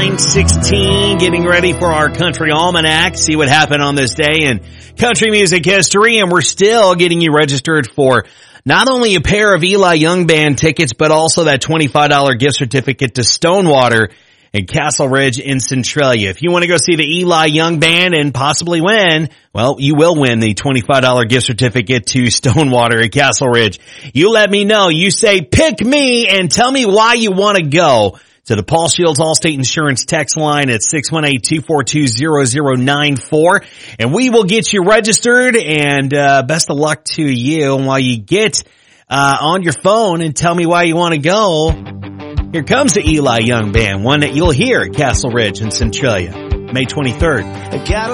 9:16, getting ready for our Country Almanac, see what happened on this day in country music history, and we're still getting you registered for not only a pair of Eli Young Band tickets, but also that $25 gift certificate to Stonewater in Castle Ridge in Centralia. If you want to go see the Eli Young Band and possibly win, well, you will win the $25 gift certificate to Stonewater at Castle Ridge. You let me know. You say, pick me, and tell me why you want to go to the Paul Shields Allstate Insurance text line at 618-242-0094. And we will get you registered, and best of luck to you. And while you get on your phone and tell me why you want to go, here comes the Eli Young Band, one that you'll hear at Castle Ridge in Centralia, May 23rd.